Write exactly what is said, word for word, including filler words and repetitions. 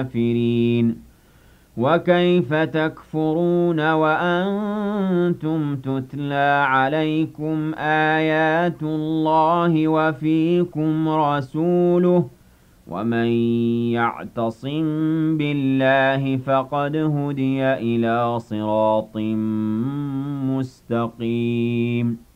الكافرين وكيف تكفرون وأنتم تتلى عليكم آيات الله وفيكم رسوله ومن يعتصم بالله فقد هدي إلى صراط مستقيم